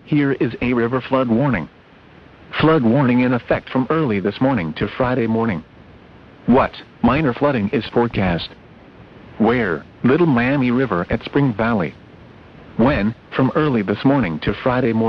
Here is a river flood warning. Flood warning in effect from early this morning to Friday morning. What? Minor flooding is forecast. Where? Little Miami River at Spring Valley. When? From early this morning to Friday morning.